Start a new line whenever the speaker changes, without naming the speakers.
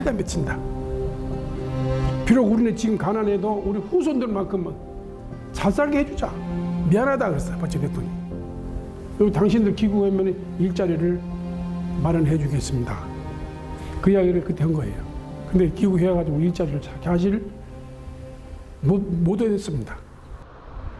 맺힌다. 비록 우리는 지금 가난해도 우리 후손들만큼은 잘 살게 해주자. 미안하다 그랬어요. 박정희 대통령이. 그리고 당신들 귀국하면 일자리를 마련해 주겠습니다. 그 이야기를 그때 한 거예요. 근데 귀국해가지고 일자리를 하질 못했습니다.